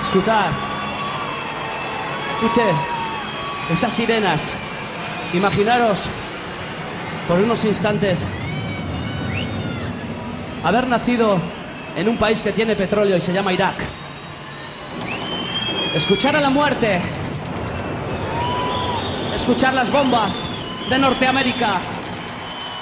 escuchar usted esas sirenas. Imaginaros por unos instantes haber nacido en un país que tiene petróleo y se llama Irak. Escuchar a la muerte. Escuchar las bombas de Norteamérica.